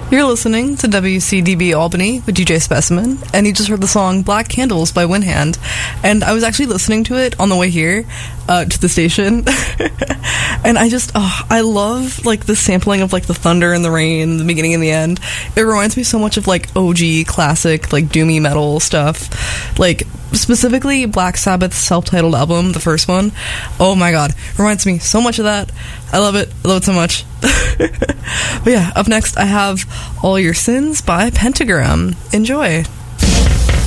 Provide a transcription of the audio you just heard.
You're listening to WCDB Albany with DJ Specimen, and you just heard the song Black Candles by Winhand. And I was actually listening to it on the way here to the station. And I love, like, the sampling of, like, the thunder and the rain, the beginning and the end. It reminds me so much of, like, OG classic, like, doomy metal stuff. Like, specifically Black Sabbath's self-titled album, the first one. Oh my god, reminds me so much of that. I love it so much. But yeah, up next I have All Your Sins by Pentagram. Enjoy.